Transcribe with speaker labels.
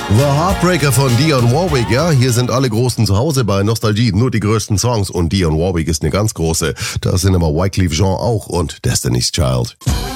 Speaker 1: The Heartbreaker von Dionne Warwick, ja, hier sind alle Großen zu Hause bei Nostalgie, nur die größten Songs und Dionne Warwick ist eine ganz große. Da sind aber Wyclef Jean auch und Destiny's Child.